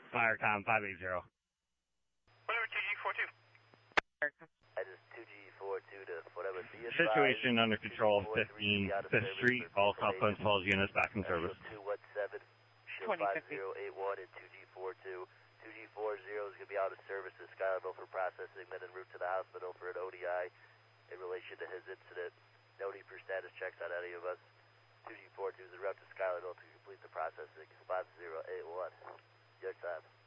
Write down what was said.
Firecom 580. Whatever, 2G42. That is 2G42 to whatever. Situation under control, 15 5th Street. All South Clinton Falls units back in service. 217, shield 5081 and 2G42. 2G40 is going to be out of service at Schuylerville for processing, then en route to the hospital for an ODI in relation to his incident. No need for status checks on any of us. 2G42 is en route to Schuylerville to complete the processing. 5081. Your time.